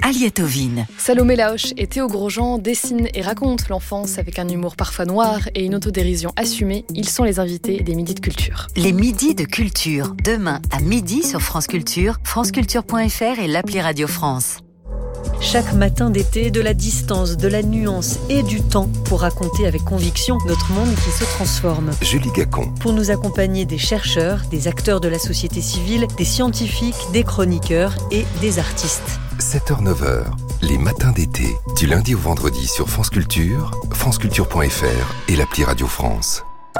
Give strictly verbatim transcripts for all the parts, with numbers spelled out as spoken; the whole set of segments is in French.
Aliette-Ovine. Salomé Laoche et Théo Grosjean dessinent et racontent l'enfance avec un humour parfois noir et une autodérision assumée. Ils sont les invités des Midis de Culture. Les Midis de Culture, demain à midi sur France Culture, franceculture point f r et l'appli Radio France. Chaque matin d'été, de la distance, de la nuance et du temps pour raconter avec conviction notre monde qui se transforme. Julie Gacon. Pour nous accompagner des chercheurs, des acteurs de la société civile, des scientifiques, des chroniqueurs et des artistes. sept heures neuf heures, les matins d'été, du lundi au vendredi sur France Culture, franceculture point f r et l'appli Radio France.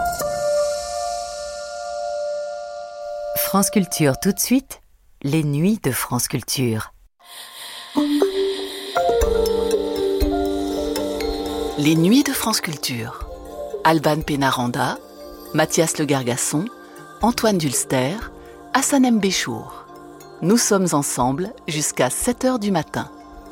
France Culture tout de suite, les nuits de France Culture. Les nuits de France Culture. Alban Pénaranda, Mathias Le Gargasson, Antoine Dulster, Hassanem Béchour. Nous sommes ensemble jusqu'à sept heures du matin.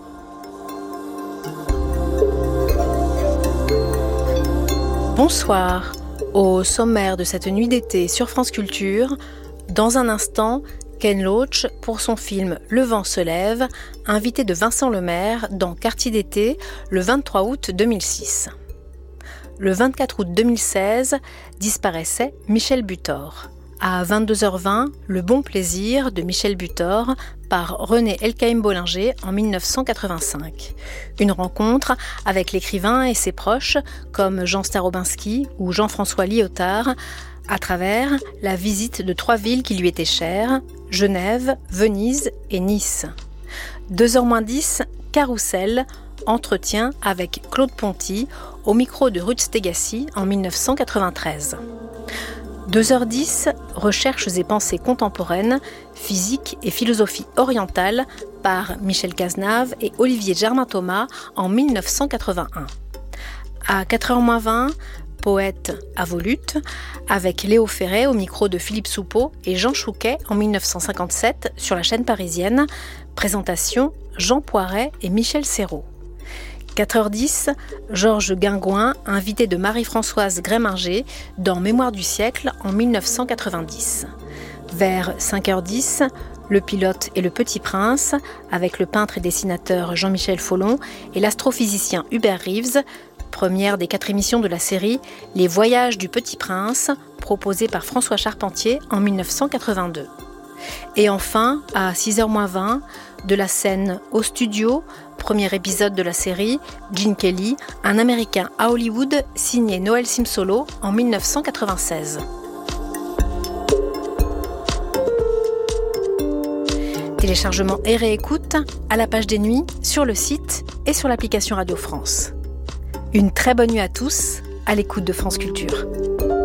Bonsoir. Au sommaire de cette nuit d'été sur France Culture, dans un instant, Ken Loach pour son film Le vent se lève, invité de Vincent Lemaire dans Quartier d'été le vingt-trois août deux mille six. Le vingt-quatre août deux mille seize, disparaissait Michel Butor. À vingt-deux heures vingt, Le bon plaisir de Michel Butor par René Elkaïm-Bollinger en mille neuf cent quatre-vingt-cinq. Une rencontre avec l'écrivain et ses proches comme Jean Starobinski ou Jean-François Lyotard à travers la visite de trois villes qui lui étaient chères, Genève, Venise et Nice. deux heures moins dix, Carrousel, entretien avec Claude Ponty au micro de Ruth Stegassi en mille neuf cent quatre-vingt-treize. deux heures dix, recherches et pensées contemporaines, physique et philosophie orientale par Michel Cazenave et Olivier Germain-Thomas en mille neuf cent quatre-vingt-un. À quatre heures moins vingt, poète à volute, avec Léo Ferré au micro de Philippe Soupeau et Jean Chouquet en mille neuf cent cinquante-sept sur la chaîne parisienne. Présentation Jean Poiret et Michel Serrault. quatre heures dix, Georges Guingouin, invité de Marie-Françoise Gréminger dans Mémoire du siècle en mille neuf cent quatre-vingt-dix. Vers cinq heures dix, Le pilote et le petit prince, avec le peintre et dessinateur Jean-Michel Follon et l'astrophysicien Hubert Reeves, première des quatre émissions de la série Les Voyages du Petit Prince, proposée par François Charpentier en mille neuf cent quatre-vingt-deux. Et enfin, à six heures moins vingt, de la scène au studio, premier épisode de la série, Gene Kelly, un Américain à Hollywood, signé Noël Simsolo en mille neuf cent quatre-vingt-seize. Téléchargement et réécoute à la page des nuits, sur le site et sur l'application Radio France. Une très bonne nuit à tous, à l'écoute de France Culture.